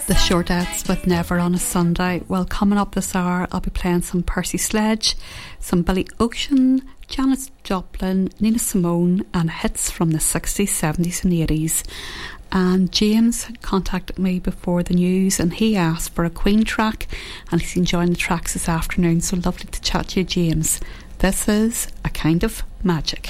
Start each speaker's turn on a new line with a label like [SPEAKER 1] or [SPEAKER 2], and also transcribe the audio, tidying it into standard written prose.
[SPEAKER 1] The Shortettes with Never on a Sunday. Well, coming up this hour, I'll be playing some Percy Sledge, some Billy Ocean, Janis Joplin, Nina Simone, and hits from the 60s, 70s and 80s. And James had contacted me before the news and he asked for a Queen track, and he's enjoying the tracks this afternoon. So lovely to chat to you, James. This is A Kind of Magic.